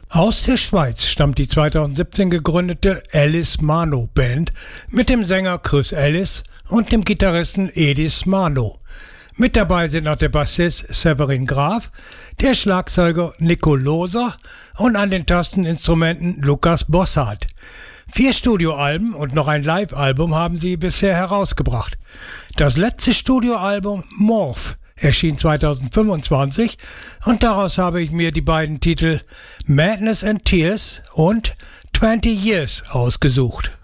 Aus der Schweiz stammt die 2017 gegründete Alice Mano Band mit dem Sänger Chris Ellis und dem Gitarristen Edis Mano. Mit dabei sind auch der Bassist Severin Graf, der Schlagzeuger Nico Loser und an den Tasteninstrumenten Lukas Bossart. 4 Studioalben und noch ein Live-Album haben sie bisher herausgebracht. Das letzte Studioalbum Morph erschien 2025 und daraus habe ich mir die beiden Titel Madness and Tears und 20 Years ausgesucht.